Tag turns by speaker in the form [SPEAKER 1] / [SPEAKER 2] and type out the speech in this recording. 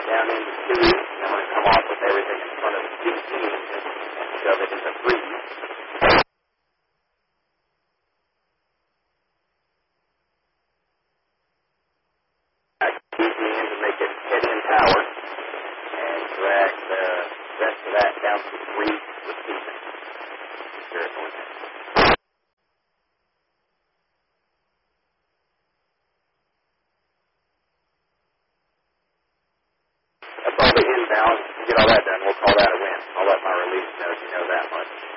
[SPEAKER 1] down into 2, and I'm going to come off with everything in front of the 15 and shove it into 3. Ease me in to make it head in power, and drag the rest of that down to 3 with season. Sure it's going there. That's all the inbound. Get all that done. We'll call that a win. I'll let my release know if you know that much.